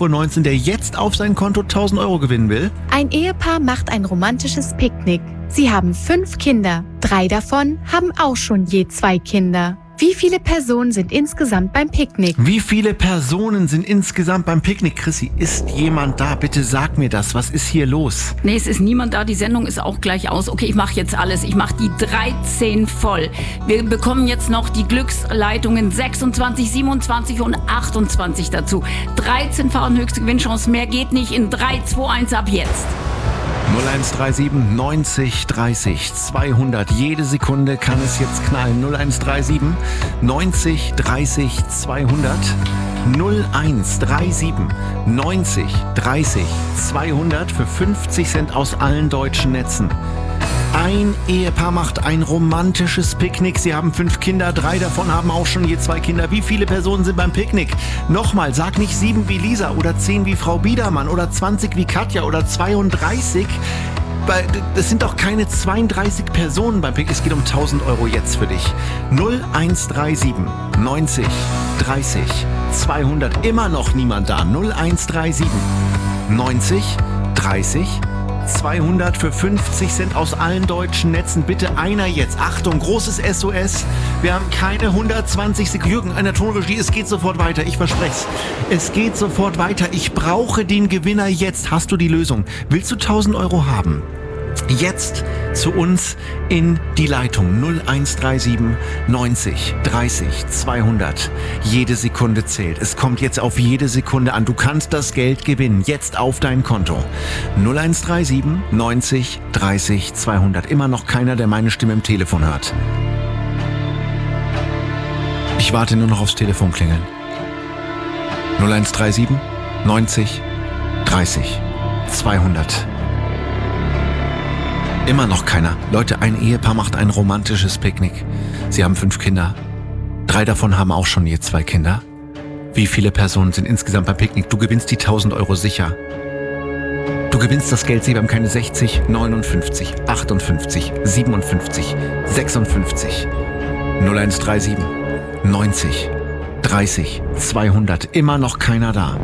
12:19 Uhr, der jetzt auf sein Konto 1.000 Euro gewinnen will? Ein Ehepaar macht ein romantisches Picknick. Sie haben 5 Kinder. 3 davon haben auch schon je 2 Kinder. Wie viele Personen sind insgesamt beim Picknick? Wie viele Personen sind insgesamt beim Picknick? Chrissy, ist jemand da? Bitte sag mir das. Was ist hier los? Nee, es ist niemand da. Die Sendung ist auch gleich aus. Okay, ich mache jetzt alles. Ich mache die 13 voll. Wir bekommen jetzt noch die Glücksleitungen 26, 27 und 28 dazu. 13 fahren höchste Gewinnchance. Mehr geht nicht. In 3, 2, 1 ab jetzt. 0137 90 30 200. Jede Sekunde kann es jetzt knallen. 0137 90 30 200. 0137 90 30 200 für 50 Cent aus allen deutschen Netzen. Ein Ehepaar macht ein romantisches Picknick. Sie haben 5 Kinder, 3 davon haben auch schon je 2 Kinder. Wie viele Personen sind beim Picknick? Nochmal, sag nicht 7 wie Lisa oder 10 wie Frau Biedermann oder 20 wie Katja oder 32. Das sind doch keine 32 Personen beim Picknick. Es geht um 1.000 Euro jetzt für dich. 0137 90 30 200. Immer noch niemand da. 0137 90 30 200 für 50 Cent aus allen deutschen Netzen. Bitte einer jetzt. Achtung, großes SOS. Wir haben keine 120 Sekunden. Jürgen, an der Tonregie, es geht sofort weiter. Ich verspreche es. Es geht sofort weiter. Ich brauche den Gewinner jetzt. Hast du die Lösung? Willst du 1.000 Euro haben? Jetzt zu uns in die Leitung 0137 90 30 200. Jede Sekunde zählt. Es kommt jetzt auf jede Sekunde an. Du kannst das Geld gewinnen. Jetzt auf dein Konto. 0137 90 30 200. Immer noch keiner, der meine Stimme im Telefon hört. Ich warte nur noch aufs Telefon klingeln. 0137 90 30 200. Immer noch keiner. Leute, ein Ehepaar macht ein romantisches Picknick. Sie haben 5 Kinder. 3 davon haben auch schon je 2 Kinder. Wie viele Personen sind insgesamt beim Picknick? Du gewinnst die 1.000 Euro sicher. Du gewinnst das Geld. Sie haben keine 60, 59, 58, 57, 56. 0137 90 30 200. Immer noch keiner da.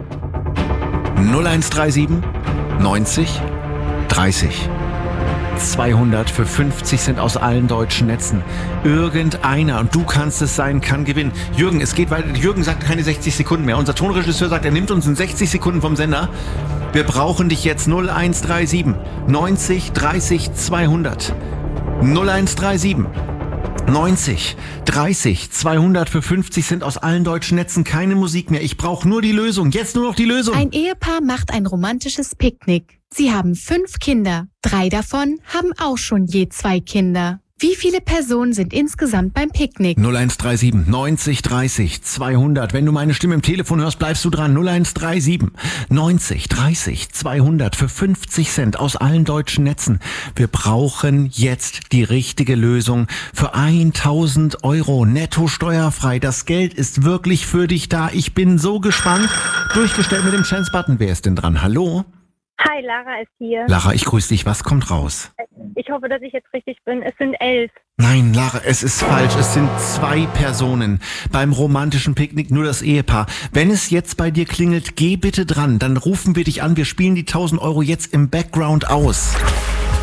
0137 90 30 200 für 50 Cent aus allen deutschen Netzen. Irgendeiner, und du kannst es sein, kann gewinnen. Jürgen, es geht weiter. Jürgen sagt keine 60 Sekunden mehr. Unser Tonregisseur sagt, er nimmt uns in 60 Sekunden vom Sender. Wir brauchen dich jetzt. 0137 90 30 200. 0137 90 30 200 für 50 Cent aus allen deutschen Netzen. Keine Musik mehr. Ich brauche nur die Lösung. Jetzt nur noch die Lösung. Ein Ehepaar macht ein romantisches Picknick. Sie haben 5 Kinder. 3 davon haben auch schon je 2 Kinder. Wie viele Personen sind insgesamt beim Picknick? 0137 90 30 200. Wenn du meine Stimme im Telefon hörst, bleibst du dran. 0137 90 30 200 für 50 Cent aus allen deutschen Netzen. Wir brauchen jetzt die richtige Lösung für 1.000 Euro netto steuerfrei. Das Geld ist wirklich für dich da. Ich bin so gespannt. Durchgestellt mit dem Chance-Button. Wer ist denn dran? Hallo? Hi, Lara ist hier. Lara, ich grüße dich. Was kommt raus? Ich hoffe, dass ich jetzt richtig bin. Es sind 11. Nein, Lara, es ist falsch. Es sind 2 Personen. Beim romantischen Picknick nur das Ehepaar. Wenn es jetzt bei dir klingelt, geh bitte dran. Dann rufen wir dich an. Wir spielen die 1.000 Euro jetzt im Background aus.